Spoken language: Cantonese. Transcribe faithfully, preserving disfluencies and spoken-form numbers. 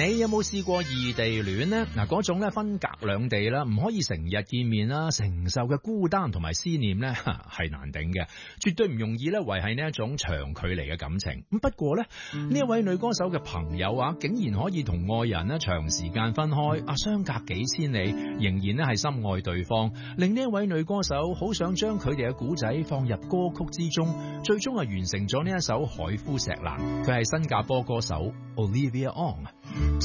你有冇試過異地戀呢？嗱，嗰種咧分隔兩地啦，唔可以成日見面啦，承受嘅孤單同埋思念咧係難頂嘅，絕對唔容易咧維繫呢一種長距離嘅感情。咁不過咧呢一位女歌手嘅朋友啊，竟然可以同愛人咧長時間分開啊，相隔幾千里，仍然咧係深愛對方，令呢一位女歌手好想將佢哋嘅古仔放入歌曲之中，最終係完成咗呢一首《海枯石爛》。佢係新加坡歌手 Olivia Ong。